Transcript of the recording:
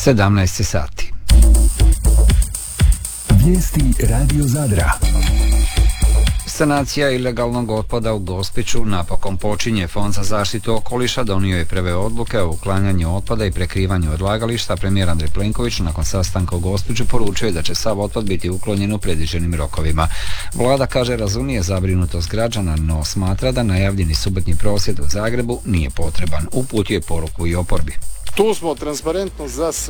17 sati. Vijesti Radio Zadra. Sanacija ilegalnog otpada u Gospiću napokon počinje. Fond za zaštitu okoliša donio je prve odluke o uklanjanju otpada i prekrivanju odlagališta. Premijer Andrej Plenković nakon sastanka u Gospiću poručio je da će sav otpad biti uklonjen u predviđenim rokovima. Vlada kaže razumije zabrinutost građana, no smatra da najavljeni subotnji prosvjed u Zagrebu nije potreban. Uputio je poruku i oporbi. Tu smo transparentno za sve.